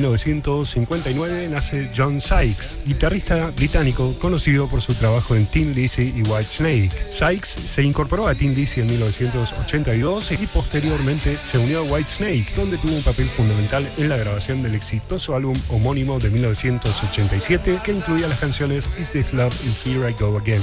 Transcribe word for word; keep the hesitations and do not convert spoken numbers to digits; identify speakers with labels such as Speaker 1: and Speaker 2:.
Speaker 1: novecientos cincuenta y nueve nace John Sykes, guitarrista británico conocido por su trabajo en Thin Lizzy y Whitesnake. Sykes se incorporó a Thin Lizzy en mil novecientos ochenta y dos y posteriormente se unió a Whitesnake, donde tuvo un papel fundamental en la grabación del exitoso álbum homónimo de mil novecientos ochenta y siete que incluía las canciones Is This Love y Here I Go Again.